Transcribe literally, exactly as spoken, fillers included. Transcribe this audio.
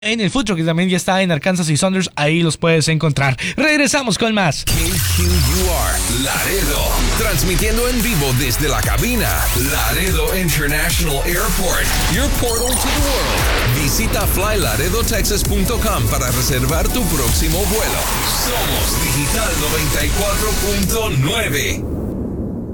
en el Food Truck, que también ya está en Arkansas y Saunders. Ahí los puedes encontrar. Regresamos con más. K Q U R Laredo, transmitiendo en vivo desde la cabina Laredo International Airport, your portal to the world. Visita fly laredo texas punto com para reservar tu próximo vuelo. Somos Digital noventa y cuatro punto nueve.